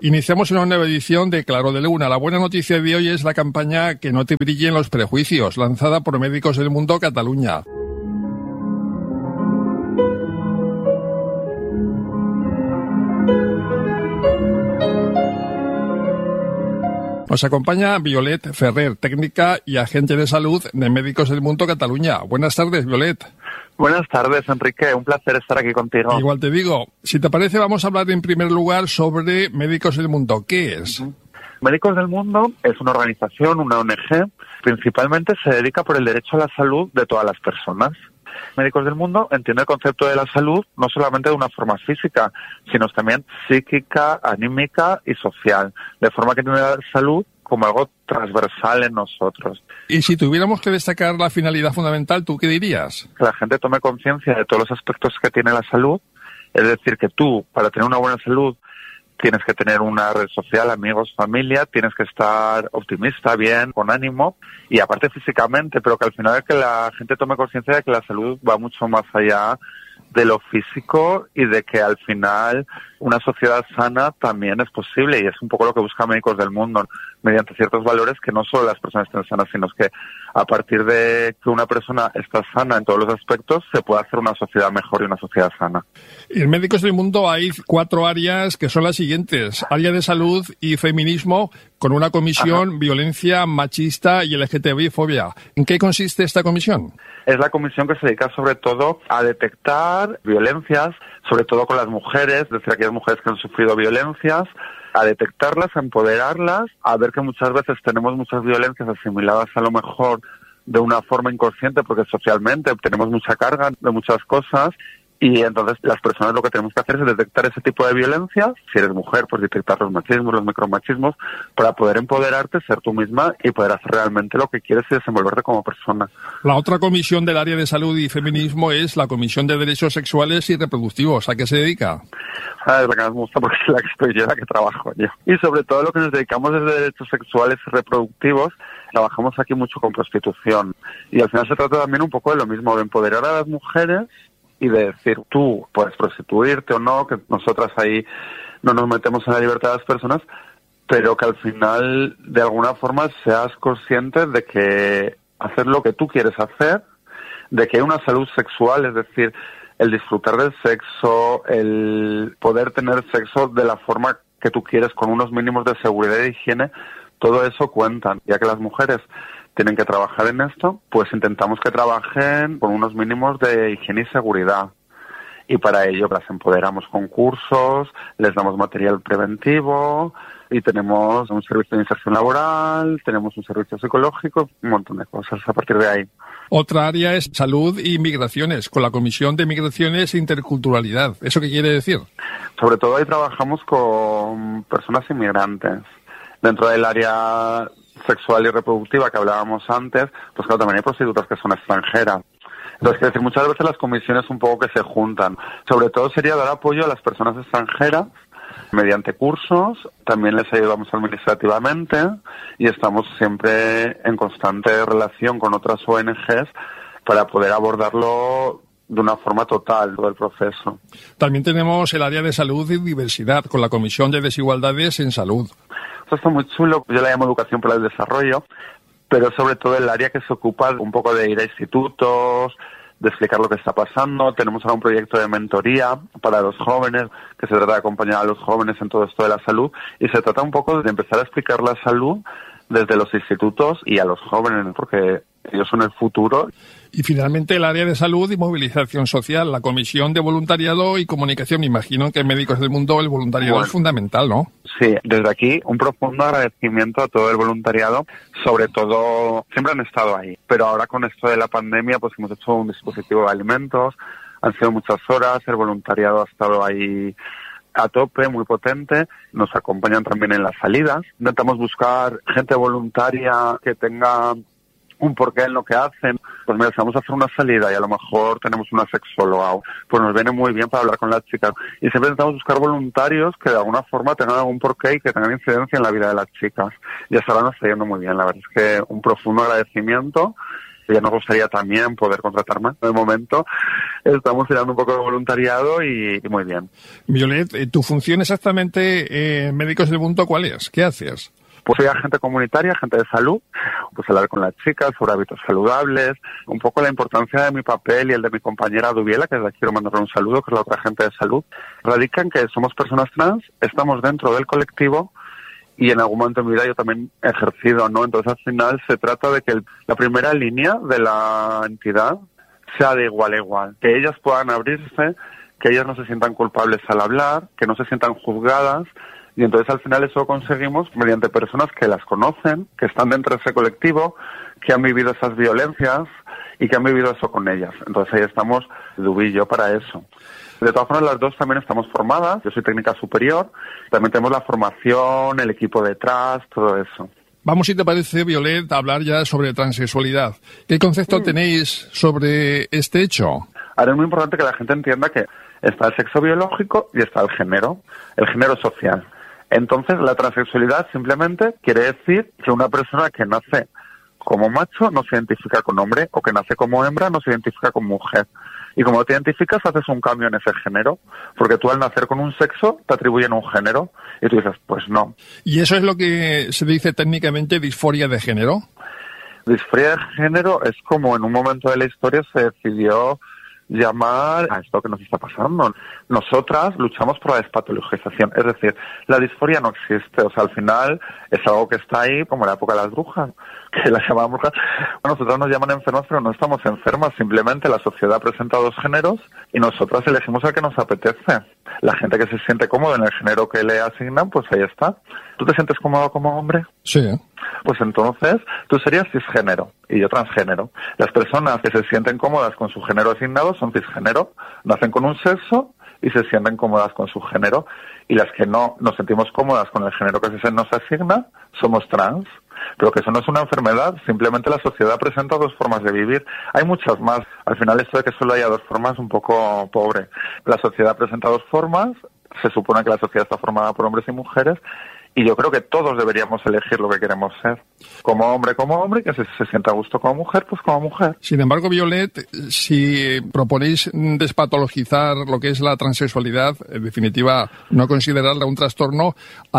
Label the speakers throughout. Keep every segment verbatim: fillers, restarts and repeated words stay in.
Speaker 1: Iniciamos una nueva edición de Claro de Luna. La buena noticia de hoy es la campaña Que no te brillen los prejuicios, lanzada por Médicos del Mundo Cataluña. Nos acompaña Violet Ferrer, técnica y agente de salud de Médicos del Mundo Cataluña. Buenas tardes, Violet.
Speaker 2: Buenas tardes, Enrique. Un placer estar aquí contigo.
Speaker 1: Igual te digo. Si te parece, vamos a hablar en primer lugar sobre Médicos del Mundo. ¿Qué es?
Speaker 2: Uh-huh. Médicos del Mundo es una organización, una O N Ge, principalmente se dedica por el derecho a la salud de todas las personas. Médicos del Mundo entiende el concepto de la salud no solamente de una forma física, sino también psíquica, anímica y social, de forma que tiene la salud como algo transversal en nosotros.
Speaker 1: Y si tuviéramos que destacar la finalidad fundamental, ¿tú qué dirías?
Speaker 2: Que la gente tome conciencia de todos los aspectos que tiene la salud, es decir, que tú, para tener una buena salud, tienes que tener una red social, amigos, familia, tienes que estar optimista, bien, con ánimo, y aparte físicamente, pero que al final es que la gente tome conciencia de que la salud va mucho más allá de lo físico y de que al final una sociedad sana también es posible, y es un poco lo que busca Médicos del Mundo, mediante ciertos valores que no solo las personas estén sanas, sino que a partir de que una persona está sana en todos los aspectos, se puede hacer una sociedad mejor y una sociedad sana.
Speaker 1: En Médicos del Mundo hay cuatro áreas que son las siguientes: área de salud y feminismo, con una comisión, Ajá. violencia machista y L G T B I-fobia. ¿En qué consiste esta comisión?
Speaker 2: Es la comisión que se dedica sobre todo a detectar violencias, sobre todo con las mujeres, es decir, aquellas mujeres que han sufrido violencias, a detectarlas, a empoderarlas, a ver que muchas veces tenemos muchas violencias asimiladas a lo mejor de una forma inconsciente, porque socialmente tenemos mucha carga de muchas cosas, y entonces las personas lo que tenemos que hacer es detectar ese tipo de violencias. Si eres mujer, pues detectar los machismos, los micromachismos, para poder empoderarte, ser tú misma y poder hacer realmente lo que quieres y desenvolverte como persona.
Speaker 1: La otra comisión del área de salud y feminismo es la Comisión de Derechos Sexuales y Reproductivos. ¿A qué se dedica?
Speaker 2: Ah, es la que más me gusta porque es la que estoy yo, la que trabajo yo. Y sobre todo lo que nos dedicamos es de derechos sexuales y reproductivos. Trabajamos aquí mucho con prostitución. Y al final se trata también un poco de lo mismo, de empoderar a las mujeres y de decir, tú puedes prostituirte o no, que nosotras ahí no nos metemos en la libertad de las personas, pero que al final, de alguna forma, seas consciente de que hacer lo que tú quieres hacer, de que hay una salud sexual, es decir, el disfrutar del sexo, el poder tener sexo de la forma que tú quieres, con unos mínimos de seguridad y de higiene, todo eso cuenta, ya que las mujeres tienen que trabajar en esto, pues intentamos que trabajen con unos mínimos de higiene y seguridad. Y para ello las empoderamos con cursos, les damos material preventivo y tenemos un servicio de inserción laboral, tenemos un servicio psicológico, un montón de cosas a partir de ahí.
Speaker 1: Otra área es salud y migraciones, con la Comisión de Migraciones e Interculturalidad. ¿Eso qué quiere decir?
Speaker 2: Sobre todo ahí trabajamos con personas inmigrantes. Dentro del área sexual y reproductiva que hablábamos antes, pues claro, también hay prostitutas que son extranjeras. Entonces, quiero decir, muchas veces las comisiones un poco que se juntan. Sobre todo sería dar apoyo a las personas extranjeras mediante cursos, también les ayudamos administrativamente y estamos siempre en constante relación con otras O N Ges para poder abordarlo de una forma total, todo el proceso.
Speaker 1: También tenemos el área de salud y diversidad, con la Comisión de Desigualdades en Salud.
Speaker 2: Esto está muy chulo, yo la llamo Educación para el Desarrollo, pero sobre todo el área que se ocupa un poco de ir a institutos, de explicar lo que está pasando. Tenemos ahora un proyecto de mentoría para los jóvenes, que se trata de acompañar a los jóvenes en todo esto de la salud, y se trata un poco de empezar a explicar la salud desde los institutos y a los jóvenes, porque ellos son el futuro.
Speaker 1: Y finalmente el área de salud y movilización social, la Comisión de Voluntariado y Comunicación. Me imagino que en Médicos del Mundo el voluntariado bueno, es fundamental, ¿no?
Speaker 2: Sí, desde aquí un profundo agradecimiento a todo el voluntariado, sobre todo, siempre han estado ahí, pero ahora con esto de la pandemia pues hemos hecho un dispositivo de alimentos, han sido muchas horas, el voluntariado ha estado ahí a tope, muy potente, nos acompañan también en las salidas, intentamos buscar gente voluntaria que tenga un porqué en lo que hacen. Pues mira, si vamos a hacer una salida y a lo mejor tenemos una sexóloga, pues nos viene muy bien para hablar con las chicas. Y siempre intentamos buscar voluntarios que de alguna forma tengan algún porqué y que tengan incidencia en la vida de las chicas. Y hasta ahora nos está yendo muy bien. La verdad es que un profundo agradecimiento Ya nos gustaría también poder contratar más. De momento estamos tirando un poco de voluntariado y, y muy bien.
Speaker 1: Violet, ¿tu función exactamente en Médicos del Mundo cuál es? ¿Qué haces?
Speaker 2: Pues soy agente comunitaria, agente de salud, pues hablar con las chicas sobre hábitos saludables, un poco la importancia de mi papel y el de mi compañera Dubiela, que desde aquí quiero mandarle un saludo, que es la otra agente de salud, radica en que somos personas trans, estamos dentro del colectivo y en algún momento de mi vida yo también he ejercido, ¿no? Entonces al final se trata de que el, la primera línea de la entidad sea de igual a igual, que ellas puedan abrirse, que ellas no se sientan culpables al hablar, que no se sientan juzgadas. Y entonces al final eso lo conseguimos mediante personas que las conocen, que están dentro de ese colectivo, que han vivido esas violencias y que han vivido eso con ellas. Entonces ahí estamos Dubi y yo para eso. De todas formas, las dos también estamos formadas. Yo soy técnica superior. También tenemos la formación, el equipo detrás, todo eso.
Speaker 1: Vamos, si te parece, Violet, a hablar ya sobre transexualidad. ¿Qué concepto sí. tenéis sobre este hecho?
Speaker 2: Ahora es muy importante que la gente entienda que está el sexo biológico y está el género, el género social. Entonces, la transexualidad simplemente quiere decir que una persona que nace como macho no se identifica con hombre o que nace como hembra no se identifica con mujer. Y como te identificas, haces un cambio en ese género, porque tú al nacer con un sexo te atribuyen un género y tú dices, pues no.
Speaker 1: ¿Y eso es lo que se dice técnicamente disforia de género?
Speaker 2: Disforia de género es como en un momento de la historia se decidió llamar a esto que nos está pasando. Nosotras luchamos por la despatologización, es decir, la disforia no existe, o sea, al final es algo que está ahí, como en la época de las brujas, que las llamaban brujas. Bueno, nosotros nos llaman enfermas, pero no estamos enfermas, simplemente la sociedad presenta dos géneros y nosotras elegimos el que nos apetece. La gente que se siente cómoda en el género que le asignan, pues ahí está. ¿Tú te sientes cómodo como hombre?
Speaker 1: Sí.
Speaker 2: Pues entonces tú serías cisgénero y yo transgénero. Las personas que se sienten cómodas con su género asignado son cisgénero, nacen con un sexo y se sienten cómodas con su género. Y las que no nos sentimos cómodas con el género que se nos asigna, somos trans. Pero que eso no es una enfermedad, simplemente la sociedad presenta dos formas de vivir. Hay muchas más. Al final esto de que solo haya dos formas es un poco pobre. La sociedad presenta dos formas, se supone que la sociedad está formada por hombres y mujeres, y yo creo que todos deberíamos elegir lo que queremos ser. Como hombre, como hombre, y que si se sienta a gusto como mujer, pues como mujer.
Speaker 1: Sin embargo, Violet, si proponéis despatologizar lo que es la transexualidad, en definitiva, no considerarla un trastorno,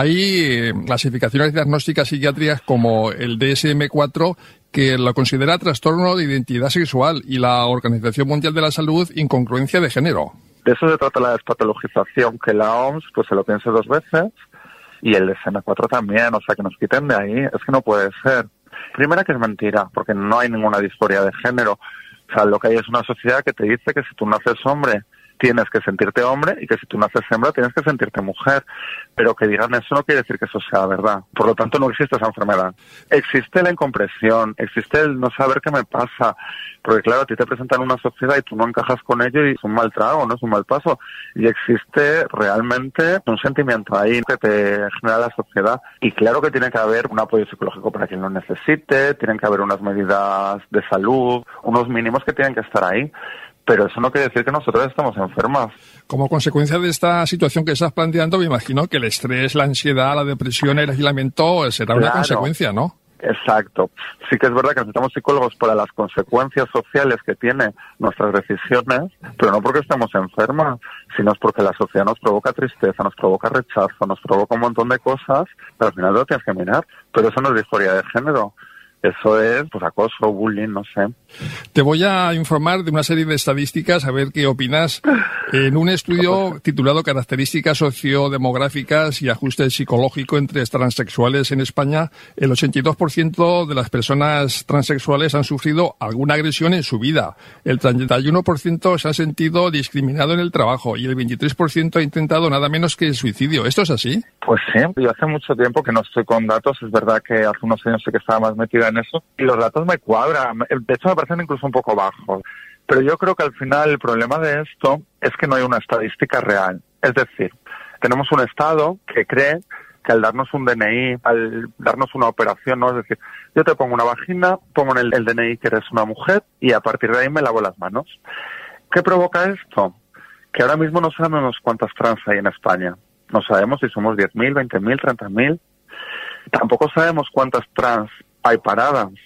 Speaker 1: hay clasificaciones diagnósticas psiquiátricas como el D S M cuatro que lo considera trastorno de identidad sexual y la Organización Mundial de la Salud incongruencia de género.
Speaker 2: De eso se trata la despatologización, que la O M S pues se lo piense dos veces. Y el D S M cuatro también, o sea, que nos quiten de ahí, es que no puede ser. Primera que es mentira, porque no hay ninguna disforia de género. O sea, lo que hay es una sociedad que te dice que si tú naces hombre, tienes que sentirte hombre, y que si tú naces hembra, tienes que sentirte mujer. Pero que digan eso no quiere decir que eso sea verdad. Por lo tanto, no existe esa enfermedad. Existe la incompresión, existe el no saber qué me pasa. Porque claro, a ti te presentan una sociedad y tú no encajas con ello y es un mal trago, no es un mal paso. Y existe realmente un sentimiento ahí que te genera la sociedad. Y claro que tiene que haber un apoyo psicológico para quien lo necesite, tienen que haber unas medidas de salud, unos mínimos que tienen que estar ahí. Pero eso no quiere decir que nosotros estamos enfermas.
Speaker 1: Como consecuencia de esta situación que estás planteando, me imagino que el estrés, la ansiedad, la depresión, el aislamiento será
Speaker 2: claro.
Speaker 1: una consecuencia, ¿no?
Speaker 2: Exacto. Sí que es verdad que necesitamos psicólogos para las consecuencias sociales que tienen nuestras decisiones, pero no porque estemos enfermas, sino es porque la sociedad nos provoca tristeza, nos provoca rechazo, nos provoca un montón de cosas, pero al final lo tienes que mirar. Pero eso no es disforia de género. Eso es, pues, acoso, bullying, no sé.
Speaker 1: Te voy a informar de una serie de estadísticas, a ver qué opinas. En un estudio titulado Características sociodemográficas y ajuste psicológico entre transexuales en España, el ochenta y dos por ciento de las personas transexuales han sufrido alguna agresión en su vida. El treinta y uno por ciento se ha sentido discriminado en el trabajo y el veintitrés por ciento ha intentado nada menos que el suicidio. ¿Esto es así?
Speaker 2: Pues sí. Yo hace mucho tiempo que no estoy con datos. Es verdad que hace unos años sé que estaba más metida en eso y los datos me cuadran, de hecho me parecen incluso un poco bajos, pero yo creo que al final el problema de esto es que no hay una estadística real. Es decir, tenemos un Estado que cree que al darnos un D N I, al darnos una operación, ¿no? Es decir, yo te pongo una vagina, pongo en el, el D N I que eres una mujer y a partir de ahí me lavo las manos. ¿Qué provoca esto? Que ahora mismo no sabemos cuántas trans hay en España. No sabemos si somos diez mil, veinte mil, treinta mil. Tampoco sabemos cuántas trans hay paradas.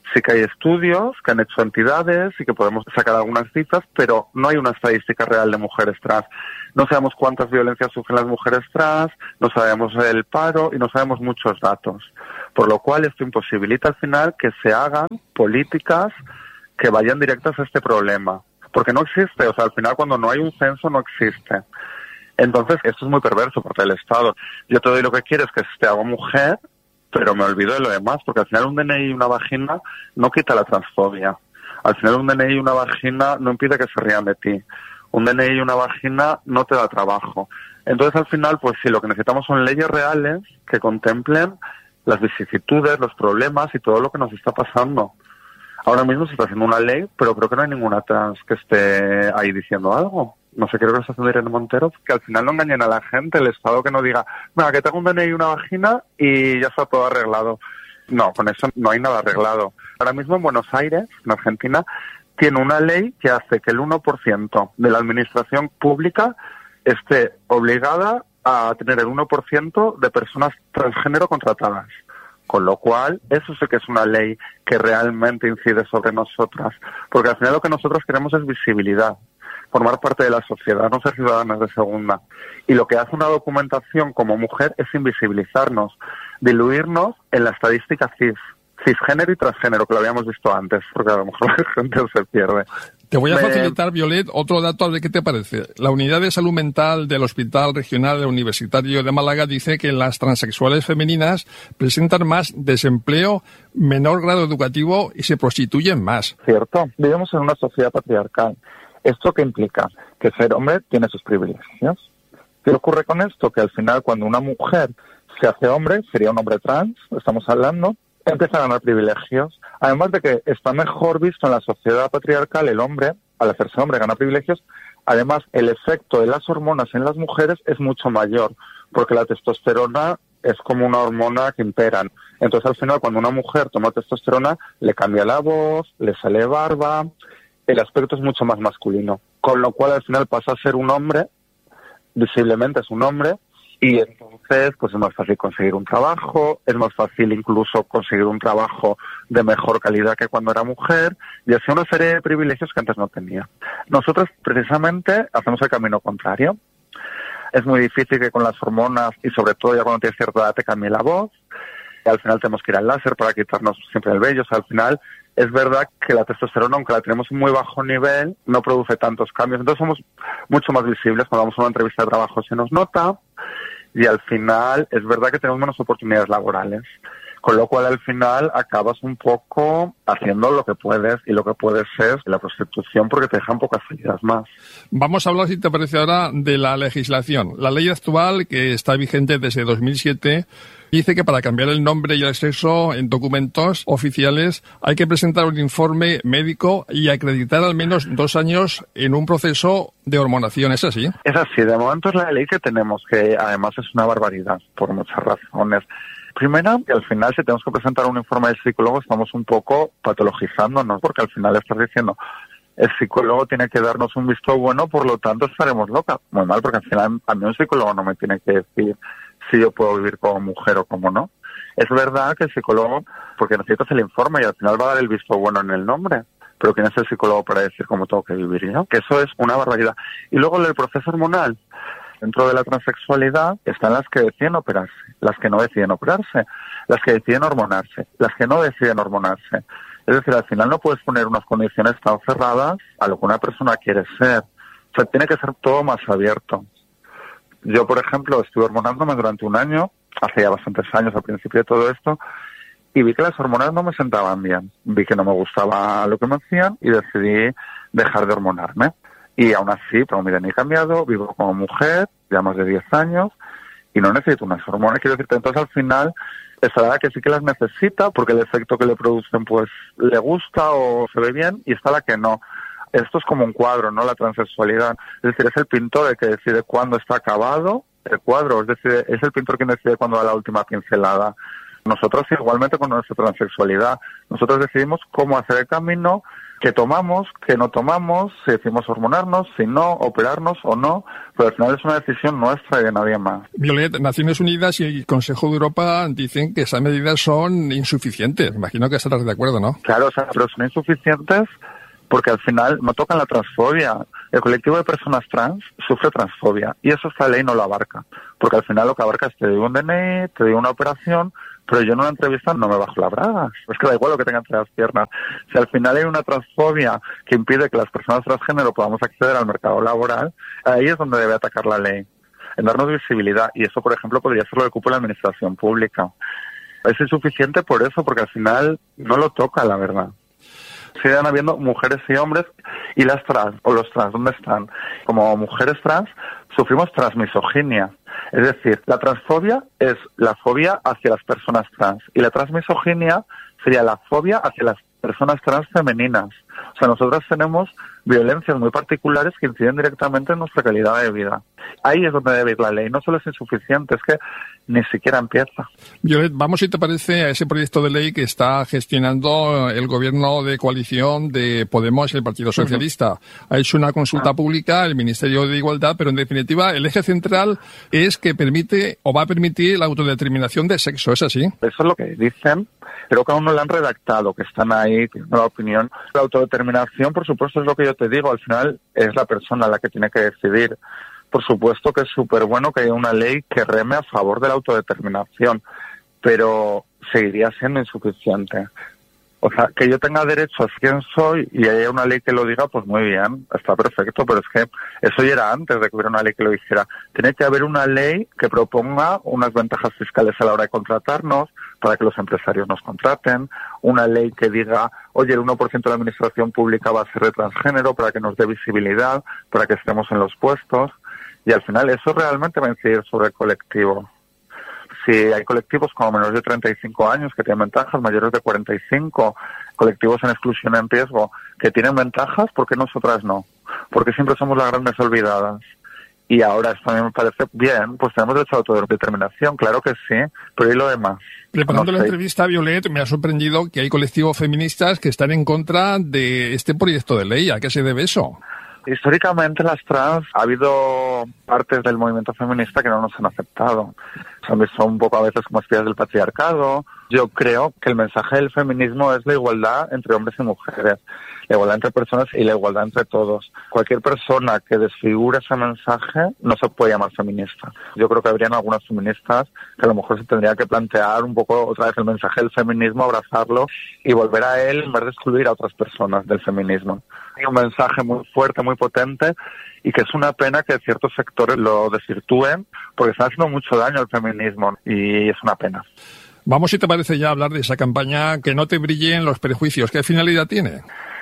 Speaker 2: Sí que hay estudios que han hecho entidades y que podemos sacar algunas cifras, pero no hay una estadística real de mujeres trans. No sabemos cuántas violencias sufren las mujeres trans, no sabemos el paro y no sabemos muchos datos. Por lo cual esto imposibilita al final que se hagan políticas que vayan directas a este problema. Porque no existe, o sea, al final cuando no hay un censo no existe. Entonces, esto es muy perverso por parte del Estado. Yo te doy lo que quieres, que te hago mujer, pero me olvido de lo demás, porque al final un D N I y una vagina no quita la transfobia. Al final un D N I y una vagina no impide que se rían de ti. Un D N I y una vagina no te da trabajo. Entonces, al final, pues sí, lo que necesitamos son leyes reales que contemplen las vicisitudes, los problemas y todo lo que nos está pasando. Ahora mismo se está haciendo una ley, pero creo que no hay ninguna trans que esté ahí diciendo algo. No sé, creo que lo está haciendo Irene Montero, que al final no engañen a la gente, el Estado que no diga, venga, que tengo un D N I y una vagina y ya está todo arreglado. No, con eso no hay nada arreglado. Ahora mismo en Buenos Aires, en Argentina, tiene una ley que hace que el uno por ciento de la administración pública esté obligada a tener el uno por ciento de personas transgénero contratadas. Con lo cual, eso sí que es una ley que realmente incide sobre nosotras. Porque al final lo que nosotros queremos es visibilidad, formar parte de la sociedad, no ser ciudadanas de segunda. Y lo que hace una documentación como mujer es invisibilizarnos, diluirnos en la estadística cis, cisgénero y transgénero, que lo habíamos visto antes, porque a lo mejor la gente se pierde.
Speaker 1: Te voy a facilitar, Violet, otro dato, a ver qué te parece. La Unidad de Salud Mental del Hospital Regional Universitario de Málaga dice que las transexuales femeninas presentan más desempleo, menor grado educativo y se prostituyen más.
Speaker 3: Cierto. Vivimos en una sociedad patriarcal. ¿Esto qué implica? Que ser hombre tiene sus privilegios. ¿Qué ocurre con esto? Que al final, cuando una mujer se hace hombre, sería un hombre trans, estamos hablando, empieza a ganar privilegios. Además de que está mejor visto en la sociedad patriarcal el hombre, al hacerse hombre gana privilegios. Además, el efecto de las hormonas en las mujeres es mucho mayor, porque la testosterona es como una hormona que impera. Entonces, al final, cuando una mujer toma testosterona, le cambia la voz, le sale barba, el aspecto es mucho más masculino. Con lo cual, al final, pasa a ser un hombre, visiblemente es un hombre, y entonces pues es más fácil conseguir un trabajo, es más fácil incluso conseguir un trabajo de mejor calidad que cuando era mujer, y así una serie de privilegios que antes no tenía. Nosotros precisamente hacemos el camino contrario. Es muy difícil que con las hormonas, y sobre todo ya cuando tienes cierta edad, te cambie la voz. Y al final tenemos que ir al láser para quitarnos siempre el vello. O sea, al final es verdad que la testosterona, aunque la tenemos en muy bajo nivel, no produce tantos cambios. Entonces somos mucho más visibles. Cuando vamos a una entrevista de trabajo se nos nota. Y al final es verdad que tenemos menos oportunidades laborales. Con lo cual, al final, acabas un poco haciendo lo que puedes, y lo que puedes es la prostitución, porque te dejan pocas salidas más.
Speaker 1: Vamos a hablar, si te parece ahora, de la legislación. La ley actual, que está vigente desde dos mil siete, dice que para cambiar el nombre y el sexo en documentos oficiales hay que presentar un informe médico y acreditar al menos dos años en un proceso de hormonación. ¿Es así?
Speaker 2: Es así. De momento es la ley que tenemos, que además es una barbaridad, por muchas razones. Primera, que al final, si tenemos que presentar un informe del psicólogo, estamos un poco patologizándonos, porque al final estás diciendo, el psicólogo tiene que darnos un visto bueno, por lo tanto estaremos locas. Muy mal, porque al final a mí un psicólogo no me tiene que decir si yo puedo vivir como mujer o como no. Es verdad que el psicólogo, porque necesitas el informe y al final va a dar el visto bueno en el nombre, pero ¿quién es el psicólogo para decir cómo tengo que vivir yo? Que eso es una barbaridad. Y luego el proceso hormonal. Dentro de la transexualidad están las que deciden operarse, las que no deciden operarse, las que deciden hormonarse, las que no deciden hormonarse. Es decir, al final no puedes poner unas condiciones tan cerradas a lo que una persona quiere ser. O sea, tiene que ser todo más abierto. Yo, por ejemplo, estuve hormonándome durante un año, hace ya bastantes años al principio de todo esto, y vi que las hormonas no me sentaban bien. Vi que no me gustaba lo que me hacían y decidí dejar de hormonarme. Y aún así, pero mi D N I ha cambiado, vivo como mujer, ya más de diez años, y no necesito unas hormonas. Quiero decirte, entonces al final, está la que sí que las necesita, porque el efecto que le producen pues le gusta o se ve bien, y está la que no. Esto es como un cuadro, ¿no? La transexualidad. Es decir, es el pintor el que decide cuándo está acabado el cuadro, es decir, es el pintor quien decide cuándo da la última pincelada. Nosotros igualmente con nuestra transexualidad, nosotros decidimos cómo hacer el camino,
Speaker 3: que tomamos, que no tomamos, si decimos hormonarnos, si no, operarnos o no, pero al final es una decisión nuestra y de nadie más.
Speaker 1: Violet, Naciones Unidas y el Consejo de Europa dicen que esas medidas son insuficientes. Imagino que estarás de acuerdo, ¿no?
Speaker 3: Claro, o sea, pero son insuficientes porque al final no tocan la transfobia. El colectivo de personas trans sufre transfobia y eso esta ley no lo abarca, porque al final lo que abarca es te doy un D N I, te doy una operación, pero yo en una entrevista no me bajo la braga. Es que da igual lo que tenga entre las piernas. Si al final hay una transfobia que impide que las personas transgénero podamos acceder al mercado laboral, ahí es donde debe atacar la ley, en darnos visibilidad. Y eso, por ejemplo, podría ser lo que ocupa la administración pública. Es insuficiente por eso, porque al final no lo toca, la verdad. Siguen habiendo mujeres y hombres, y las trans, o los trans, ¿dónde están? Como mujeres trans, sufrimos transmisoginia. Es decir, la transfobia es la fobia hacia las personas trans, y la transmisoginia sería la fobia hacia las personas trans femeninas. O sea, nosotras tenemos violencias muy particulares que inciden directamente en nuestra calidad de vida. Ahí es donde debe ir la ley. No solo es insuficiente, es que ni siquiera empieza.
Speaker 1: Violet, vamos, si te parece, a ese proyecto de ley que está gestionando el gobierno de coalición de Podemos y el Partido Socialista. Uh-huh. Ha hecho una consulta ah. pública el Ministerio de Igualdad, pero en definitiva el eje central es que permite o va a permitir la autodeterminación de sexo. ¿Es así?
Speaker 3: Eso es lo que dicen, pero que aún no lo han redactado, que están ahí, tienen la opinión. La autodeterminación, por supuesto, es lo que yo te digo. Al final es la persona la que tiene que decidir. Por supuesto que es súper bueno que haya una ley que reme a favor de la autodeterminación, pero seguiría siendo insuficiente. O sea, que yo tenga derecho a ser quien soy y haya una ley que lo diga, pues muy bien, está perfecto, pero es que eso ya era antes de que hubiera una ley que lo dijera. Tiene que haber una ley que proponga unas ventajas fiscales a la hora de contratarnos, para que los empresarios nos contraten, una ley que diga, oye, el uno por ciento de la administración pública va a ser de transgénero, para que nos dé visibilidad, para que estemos en los puestos. Y al final eso realmente va a incidir sobre el colectivo. Si hay colectivos como menores de treinta y cinco años que tienen ventajas, mayores de cuarenta y cinco, colectivos en exclusión en riesgo que tienen ventajas, ¿por qué nosotras no? Porque siempre somos las grandes olvidadas. Y ahora esto a mí me parece bien, pues tenemos derecho a autodeterminación, claro que sí, pero ¿y lo demás?
Speaker 1: Preparando
Speaker 3: no
Speaker 1: la
Speaker 3: sé.
Speaker 1: entrevista, Violet, me ha sorprendido que hay colectivos feministas que están en contra de este proyecto de ley. ¿A qué se debe eso?
Speaker 3: Históricamente las trans, ha habido partes del movimiento feminista que no nos han aceptado. Se han visto un poco a veces como espías del patriarcado. Yo creo que el mensaje del feminismo es la igualdad entre hombres y mujeres, la igualdad entre personas y la igualdad entre todos. Cualquier persona que desfigure ese mensaje no se puede llamar feminista. Yo creo que habrían algunas feministas que a lo mejor se tendría que plantear un poco otra vez el mensaje del feminismo, abrazarlo y volver a él en vez de excluir a otras personas del feminismo. Hay un mensaje muy fuerte, muy potente, y que es una pena que ciertos sectores lo desvirtúen porque están haciendo mucho daño al feminismo y es una pena.
Speaker 1: Vamos, si te parece, ya hablar de esa campaña Que no te brillen los prejuicios. ¿Qué finalidad tiene?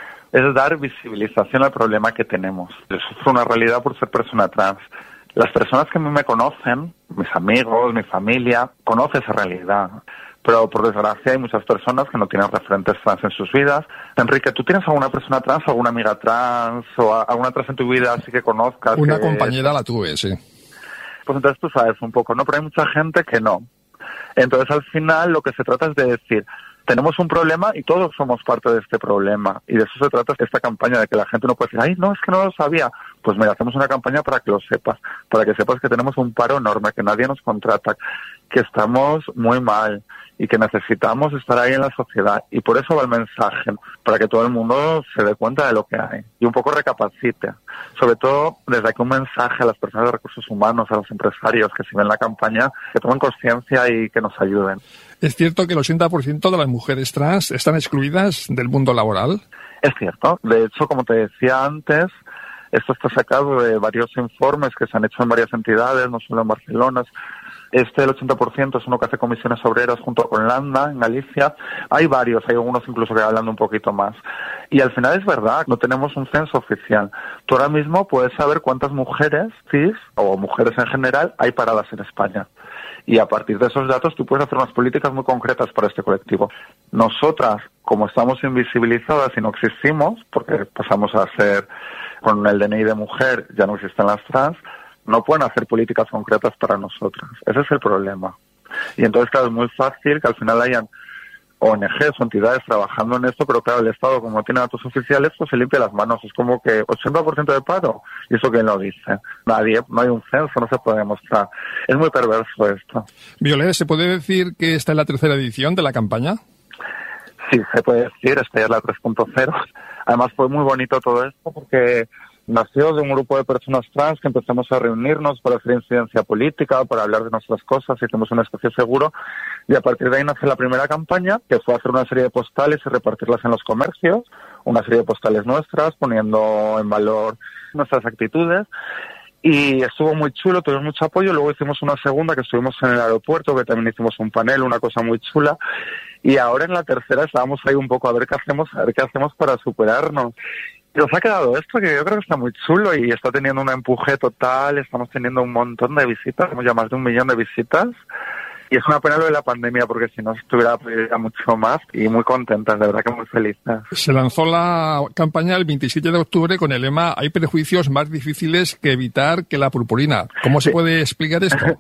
Speaker 3: Es dar visibilización al problema que tenemos. Yo sufro una realidad por ser persona trans. Las personas que me conocen, mis amigos, mi familia, conocen esa realidad. Pero por desgracia hay muchas personas que no tienen referentes trans en sus vidas. Enrique, ¿tú tienes alguna persona trans, alguna amiga trans o alguna trans en tu vida así que conozcas?
Speaker 1: Una
Speaker 3: que...
Speaker 1: compañera la tuve, sí.
Speaker 3: Pues entonces tú sabes un poco, ¿no? Pero hay mucha gente que no. Entonces al final lo que se trata es de decir, tenemos un problema y todos somos parte de este problema. Y de eso se trata esta campaña, de que la gente no puede decir, ay, no, es que no lo sabía. Pues mira, hacemos una campaña para que lo sepas, para que sepas que tenemos un paro enorme, que nadie nos contrata, que estamos muy mal y que necesitamos estar ahí en la sociedad. Y por eso va el mensaje, para que todo el mundo se dé cuenta de lo que hay y un poco recapacite. Sobre todo desde aquí un mensaje a las personas de recursos humanos, a los empresarios que si ven la campaña, que tomen conciencia y que nos ayuden.
Speaker 1: ¿Es cierto que el ochenta por ciento de las mujeres trans están excluidas del mundo laboral?
Speaker 3: Es cierto. De hecho, como te decía antes, esto está sacado de varios informes que se han hecho en varias entidades, no solo en Barcelona. Este, el ochenta por ciento, es uno que hace comisiones obreras junto con Landa, en Galicia. Hay varios, hay algunos incluso que hablan un poquito más. Y al final es verdad, no tenemos un censo oficial. Tú ahora mismo puedes saber cuántas mujeres cis, o mujeres en general, hay paradas en España. Y a partir de esos datos tú puedes hacer unas políticas muy concretas para este colectivo. Nosotras, como estamos invisibilizadas y no existimos, porque pasamos a ser, con el D N I de mujer, ya no existen las trans, no pueden hacer políticas concretas para nosotras. Ese es el problema. Y entonces, claro, es muy fácil que al final hayan O N Ges o entidades trabajando en esto, pero claro, el Estado, como no tiene datos oficiales, pues se limpia las manos. Es como que ochenta por ciento de paro. ¿Y eso quién lo dice? Nadie. No hay un censo, no se puede demostrar. Es muy perverso esto.
Speaker 1: Violet, ¿se puede decir que esta es la tercera edición de la campaña?
Speaker 3: Sí, se puede decir. Esta ya es la tres punto cero. Además fue muy bonito todo esto porque nació de un grupo de personas trans que empezamos a reunirnos para hacer incidencia política, para hablar de nuestras cosas, hicimos un espacio seguro y a partir de ahí nace la primera campaña, que fue hacer una serie de postales y repartirlas en los comercios, una serie de postales nuestras, poniendo en valor nuestras actitudes. Y estuvo muy chulo, tuvimos mucho apoyo. Luego hicimos una segunda que estuvimos en el aeropuerto, que también hicimos un panel, una cosa muy chula. Y ahora en la tercera estábamos ahí un poco a ver qué hacemos, a ver qué hacemos para superarnos. Y nos ha quedado esto que yo creo que está muy chulo y está teniendo un empuje total. Estamos teniendo un montón de visitas, tenemos ya más de un millón de visitas. Y es una pena lo de la pandemia porque si no estuviera mucho más y muy contentas, de verdad que muy felices.
Speaker 1: Se lanzó la campaña el veintisiete de octubre con el lema «Hay prejuicios más difíciles que evitar que la purpurina». ¿Cómo se sí. puede explicar esto?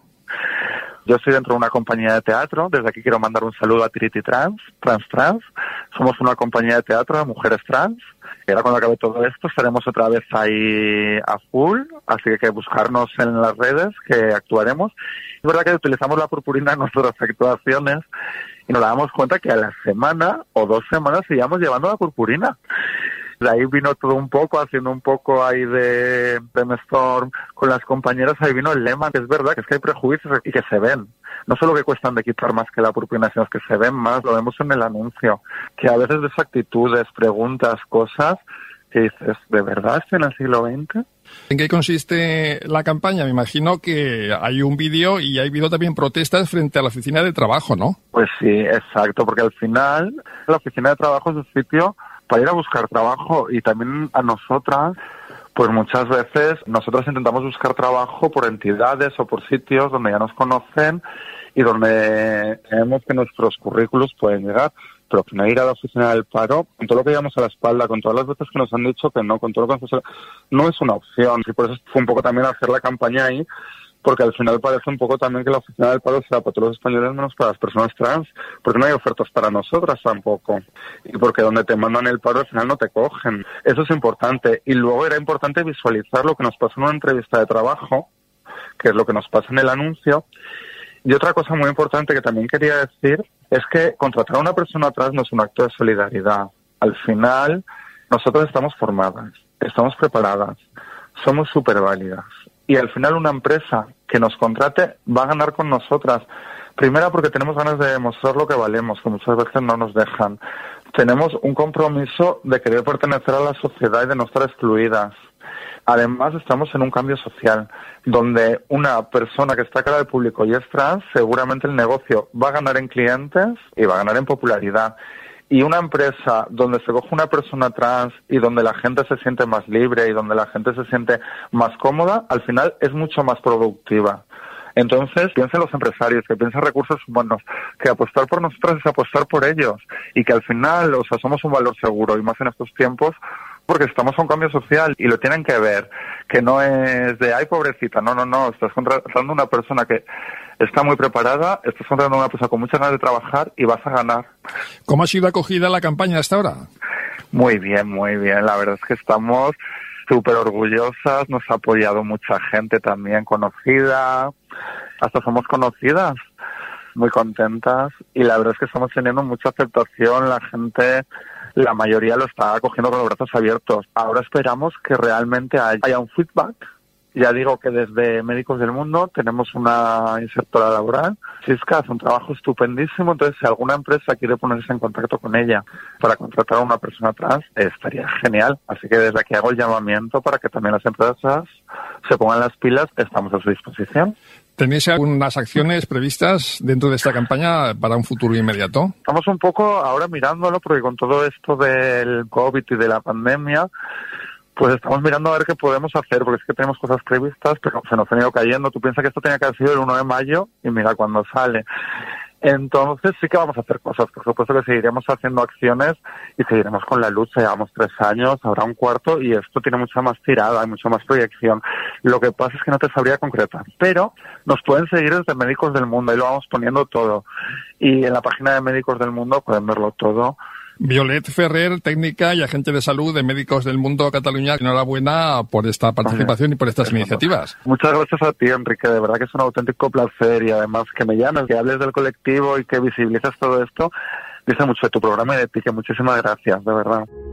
Speaker 3: Yo estoy dentro de una compañía de teatro. Desde aquí quiero mandar un saludo a Tiriti Trans, Trans Trans. Somos una compañía de teatro de mujeres trans. Y ahora cuando acabe todo esto estaremos otra vez ahí a full. Así que hay que buscarnos en las redes, que actuaremos. Es verdad que utilizamos la purpurina en nuestras actuaciones y nos damos cuenta que a la semana o dos semanas seguíamos llevando la purpurina. De ahí vino todo un poco, haciendo un poco ahí de brainstorm con las compañeras, ahí vino el lema, que es verdad, que es que hay prejuicios y que se ven. No solo que cuestan de quitar más que la purpurina, sino que se ven más, lo vemos en el anuncio. Que a veces ves actitudes, preguntas, cosas, que dices, ¿de verdad estoy en el siglo veinte?
Speaker 1: ¿En qué consiste la campaña? Me imagino que hay un vídeo y ha habido también protestas frente a la oficina de trabajo, ¿no?
Speaker 3: Pues sí, exacto, porque al final la oficina de trabajo es un sitio para ir a buscar trabajo y también a nosotras, pues muchas veces nosotras intentamos buscar trabajo por entidades o por sitios donde ya nos conocen y donde creemos que nuestros currículos pueden llegar. Pero que no ir a la oficina del paro, con todo lo que llevamos a la espalda, con todas las veces que nos han dicho que no, con todo lo que nos... no es una opción. Y por eso fue un poco también hacer la campaña ahí, porque al final parece un poco también que la oficina del paro sea para todos los españoles menos para las personas trans, porque no hay ofertas para nosotras tampoco. Y porque donde te mandan el paro al final no te cogen. Eso es importante. Y luego era importante visualizar lo que nos pasó en una entrevista de trabajo, que es lo que nos pasa en el anuncio. Y otra cosa muy importante que también quería decir es que contratar a una persona trans no es un acto de solidaridad. Al final, nosotros estamos formadas, estamos preparadas, somos súper válidas. Y al final una empresa que nos contrate va a ganar con nosotras. Primera porque tenemos ganas de demostrar lo que valemos, que muchas veces no nos dejan. Tenemos un compromiso de querer pertenecer a la sociedad y de no estar excluidas. Además, estamos en un cambio social, donde una persona que está cara al público y es trans, seguramente el negocio va a ganar en clientes y va a ganar en popularidad. Y una empresa donde se coge una persona trans y donde la gente se siente más libre y donde la gente se siente más cómoda, al final es mucho más productiva. Entonces, piensen los empresarios, que piensen recursos humanos, que apostar por nosotros es apostar por ellos y que al final, o sea, somos un valor seguro y más en estos tiempos, porque estamos a un cambio social y lo tienen que ver, que no es de, ay, pobrecita, no, no, no, estás contratando a una persona que está muy preparada, estás contratando a una persona con muchas ganas de trabajar y vas a ganar.
Speaker 1: ¿Cómo ha sido acogida la campaña hasta ahora?
Speaker 3: Muy bien, muy bien, la verdad es que estamos súper orgullosas, nos ha apoyado mucha gente también conocida, hasta somos conocidas, muy contentas y la verdad es que estamos teniendo mucha aceptación, la gente... La mayoría lo está acogiendo con los brazos abiertos. Ahora esperamos que realmente haya un feedback. Ya digo que desde Médicos del Mundo tenemos una insertora laboral. Siska hace un trabajo estupendísimo, entonces si alguna empresa quiere ponerse en contacto con ella para contratar a una persona trans, estaría genial. Así que desde aquí hago el llamamiento para que también las empresas se pongan las pilas, estamos a su disposición.
Speaker 1: ¿Tenéis algunas acciones previstas dentro de esta campaña para un futuro inmediato?
Speaker 3: Estamos un poco ahora mirándolo porque con todo esto del COVID y de la pandemia, pues estamos mirando a ver qué podemos hacer, porque es que tenemos cosas previstas, pero se nos han ido cayendo. Tú piensas que esto tenía que haber sido el uno de mayo y mira cuándo sale. Entonces sí que vamos a hacer cosas, por supuesto que seguiremos haciendo acciones y seguiremos con la lucha, llevamos tres años, habrá un cuarto y esto tiene mucha más tirada, hay mucha más proyección.
Speaker 2: Lo que pasa es que no te sabría concretar. Pero nos pueden seguir desde Médicos del Mundo, ahí lo vamos poniendo todo. Y en la página de Médicos del Mundo pueden verlo todo.
Speaker 1: Violet Ferrer, técnica y agente de salud de Médicos del Mundo Cataluña. Enhorabuena por esta participación y por estas iniciativas.
Speaker 2: Muchas gracias a ti, Enrique. De verdad que es un auténtico placer y además que me llames, que hables del colectivo y que visibilizas todo esto. Dice mucho de tu programa y de ti, que muchísimas gracias, de verdad.